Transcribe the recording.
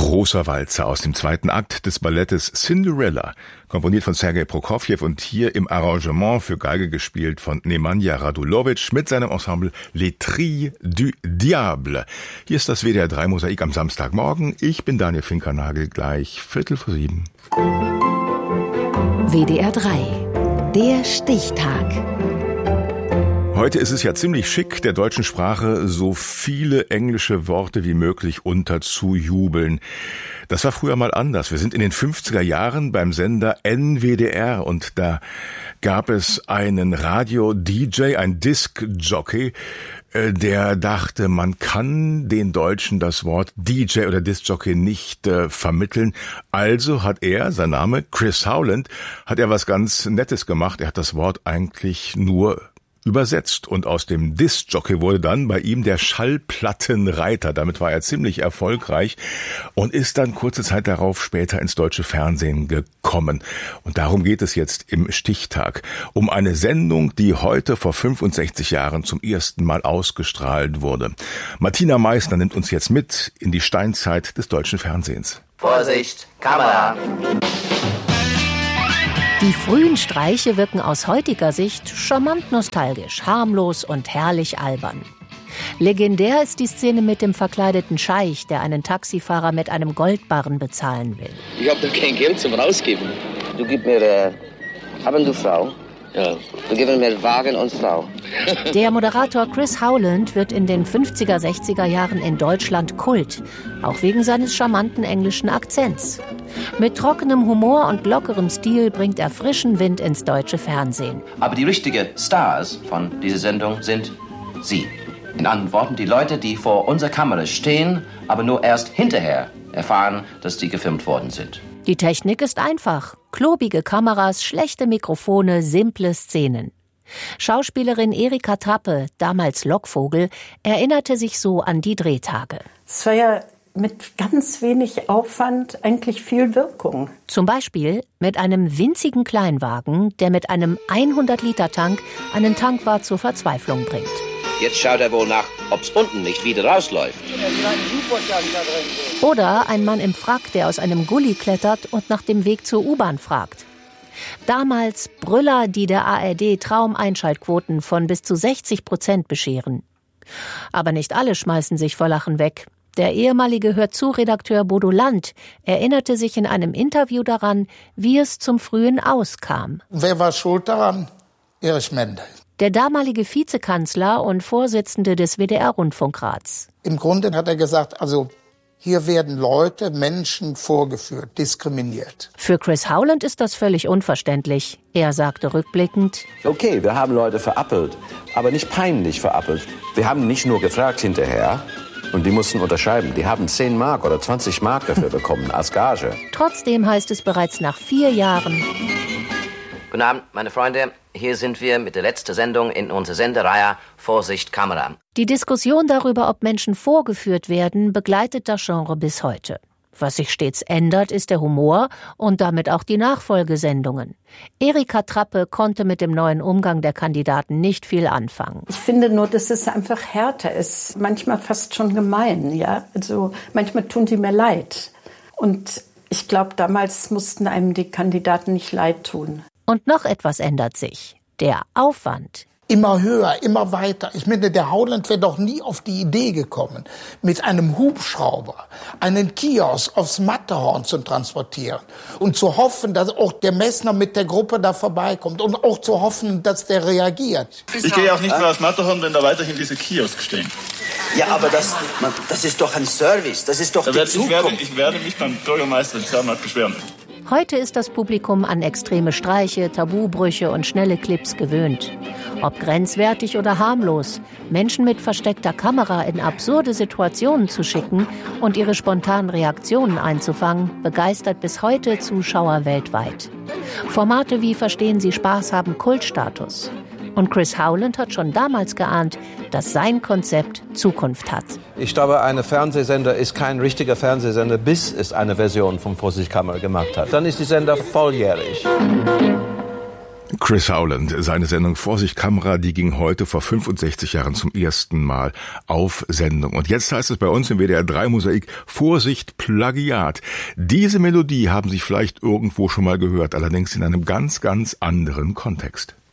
Großer Walzer aus dem zweiten Akt des Ballettes Cinderella, komponiert von Sergei Prokofjew und hier im Arrangement für Geige gespielt von Nemanja Radulovic mit seinem Ensemble Les Trilles du Diable. Hier ist das WDR 3 Mosaik am Samstagmorgen. Ich bin Daniel Finkernagel, gleich 6:45. WDR 3, der Stichtag. Heute ist es ja ziemlich schick, der deutschen Sprache so viele englische Worte wie möglich unterzujubeln. Das war früher mal anders. Wir sind in den 50er Jahren beim Sender NWDR und da gab es einen Radio-DJ, einen Disc-Jockey, der dachte, man kann den Deutschen das Wort DJ oder Disc-Jockey nicht vermitteln. Also hat er, sein Name Chris Howland, hat er was ganz Nettes gemacht. Er hat das Wort eigentlich nur übersetzt und aus dem Disc-Jockey wurde dann bei ihm der Schallplattenreiter. Damit war er ziemlich erfolgreich und ist dann kurze Zeit darauf später ins deutsche Fernsehen gekommen. Und darum geht es jetzt im Stichtag. Um eine Sendung, die heute vor 65 Jahren zum ersten Mal ausgestrahlt wurde. Martina Meissner nimmt uns jetzt mit in die Steinzeit des deutschen Fernsehens. Vorsicht, Kamera! Die frühen Streiche wirken aus heutiger Sicht charmant nostalgisch, harmlos und herrlich albern. Legendär ist die Szene mit dem verkleideten Scheich, der einen Taxifahrer mit einem Goldbarren bezahlen will. Ich hab doch kein Geld zum Rausgeben. Du gib mir, haben du Frau? Ja. Du gib mir Wagen und Frau. Der Moderator Chris Howland wird in den 50er, 60er Jahren in Deutschland Kult, auch wegen seines charmanten englischen Akzents. Mit trockenem Humor und lockerem Stil bringt er frischen Wind ins deutsche Fernsehen. Aber die richtigen Stars von dieser Sendung sind Sie. In anderen Worten, die Leute, die vor unserer Kamera stehen, aber nur erst hinterher erfahren, dass die gefilmt worden sind. Die Technik ist einfach. Klobige Kameras, schlechte Mikrofone, simple Szenen. Schauspielerin Erika Trappe, damals Lockvogel, erinnerte sich so an die Drehtage. Es war ja mit ganz wenig Aufwand eigentlich viel Wirkung. Zum Beispiel mit einem winzigen Kleinwagen, der mit einem 100-Liter-Tank einen Tankwart zur Verzweiflung bringt. Jetzt schaut er wohl nach, ob's unten nicht wieder rausläuft. Oder ein Mann im Frack, der aus einem Gully klettert und nach dem Weg zur U-Bahn fragt. Damals Brüller, die der ARD Traumeinschaltquoten von bis zu 60% bescheren. Aber nicht alle schmeißen sich vor Lachen weg. Der ehemalige Hörzu-Redakteur Bodo Land erinnerte sich in einem Interview daran, wie es zum frühen Aus kam. Wer war schuld daran? Erich Mendel. Der damalige Vizekanzler und Vorsitzende des WDR-Rundfunkrats. Im Grunde hat er gesagt, also hier werden Leute, Menschen vorgeführt, diskriminiert. Für Chris Howland ist das völlig unverständlich. Er sagte rückblickend: Okay, wir haben Leute verappelt, aber nicht peinlich verappelt. Wir haben nicht nur gefragt hinterher und die mussten unterschreiben. Die haben 10 Mark oder 20 Mark dafür bekommen als Gage. Trotzdem heißt es bereits nach 4 Jahren: Guten Abend, meine Freunde. Hier sind wir mit der letzten Sendung in unserer Sendereihe Vorsicht, Kamera. Die Diskussion darüber, ob Menschen vorgeführt werden, begleitet das Genre bis heute. Was sich stets ändert, ist der Humor und damit auch die Nachfolgesendungen. Erika Trappe konnte mit dem neuen Umgang der Kandidaten nicht viel anfangen. Ich finde nur, dass es einfach härter ist, manchmal fast schon gemein, ja. Also manchmal tun die mir leid. Und ich glaube, damals mussten einem die Kandidaten nicht leid tun. Und noch etwas ändert sich: der Aufwand. Immer höher, immer weiter. Ich meine, der Howland wäre doch nie auf die Idee gekommen, mit einem Hubschrauber einen Kiosk aufs Matterhorn zu transportieren und zu hoffen, dass auch der Messner mit der Gruppe da vorbeikommt und auch zu hoffen, dass der reagiert. Ich gehe auch nicht mehr aufs Matterhorn, wenn da weiterhin diese Kiosk stehen. Ja, aber das ist doch ein Service, das ist doch die Zukunft. Ich werde mich beim Bürgermeister in Zermatt beschweren. Heute ist das Publikum an extreme Streiche, Tabubrüche und schnelle Clips gewöhnt. Ob grenzwertig oder harmlos, Menschen mit versteckter Kamera in absurde Situationen zu schicken und ihre spontanen Reaktionen einzufangen, begeistert bis heute Zuschauer weltweit. Formate wie Verstehen Sie Spaß haben Kultstatus. Und Chris Howland hat schon damals geahnt, dass sein Konzept Zukunft hat. Ich glaube, ein Fernsehsender ist kein richtiger Fernsehsender, bis es eine Version von Vorsicht Kamera gemacht hat. Dann ist die Sender volljährig. Chris Howland, seine Sendung Vorsicht Kamera, die ging heute vor 65 Jahren zum ersten Mal auf Sendung. Und jetzt heißt es bei uns im WDR 3 Mosaik Vorsicht Plagiat. Diese Melodie haben Sie vielleicht irgendwo schon mal gehört, allerdings in einem ganz, ganz anderen Kontext.